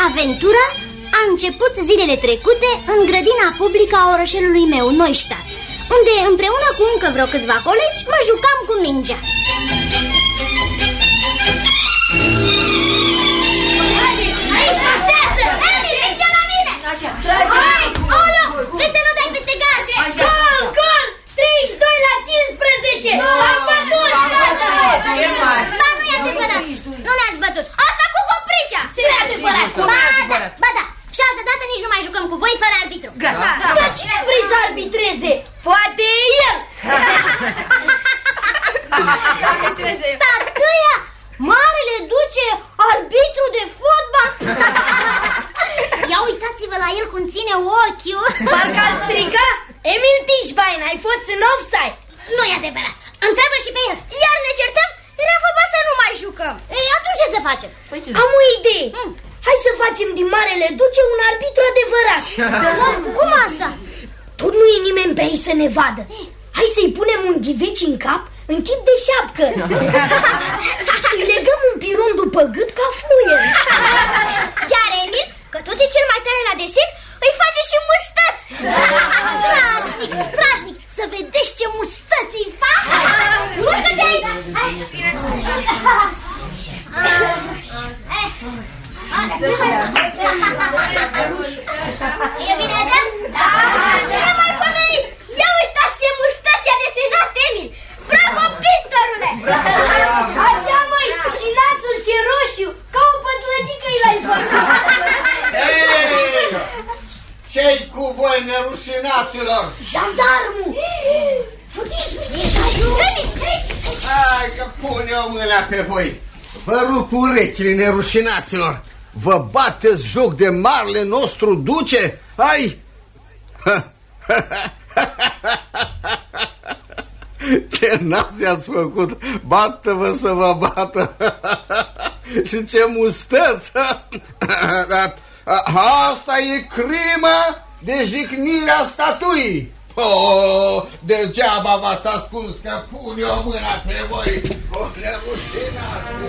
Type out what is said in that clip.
Aventura a început zilele trecute în grădina publică a orășelului meu, Neustadt, unde împreună cu încă vreo câțiva colegi mă jucam cu mingea. Aici pasează! Emil, mingea la mine! Hai! Aoleu! Vrei să nu dai peste gard? Gol! Gol! 32 la 15! Am bătut! Ba, nu e adevărat! Nu ne-ați bătut! Asta cu copricea! Nu e adevărat! Ba da! Și altă dată nici nu mai jucăm cu voi fără arbitru. Dar cine vrei să arbitreze? Poate el! Tatuia! Marele duce arbitru de fotbal! Ia uitați-vă la el cum ține ochiul. Parcă al striga: Emil Tischbein, ai fost în offside. Nu e adevărat. Întreabă și pe el. Iar ne certăm? Era vorba să nu mai jucăm. Ei, atunci ce să facem? Am o idee. Hai să facem din Marele Duce un arbitru adevărat. Cum asta? Tot nu e nimeni pe aici să ne vadă. Hai să-i punem un ghiveci în cap în chip de șapcă. Îi legăm un piron după gât ca fluier. Iar Emil, că tot e cel mai tare la desen, îi face și mustăți. Strașnic, strașnic. Să vedeți ce mustăți îi fac. Urcă de aici. E bine așa? Da! Nemaipomenit! Ia uitați ce mustăți a desenat Emil! Bravo, pictorule! Așa, măi, și nasul ce roșu, ca o pătlăgică l-ai făcut! Ce-i cu voi, nerușinaților? Jandarmul! Fugiți, fugiți! Hai că pun eu mâna pe voi! Vă rup urechile, nerușinaților! Vă bateți joc de marele nostru duce? Hai! Ce nazi ați făcut! Bată-vă să vă bată! Și ce mustăți! Asta e crimă de jignirea statuii! Oh, degeaba v-ați ascuns că pun eu mâna pe voi! O nerușinați!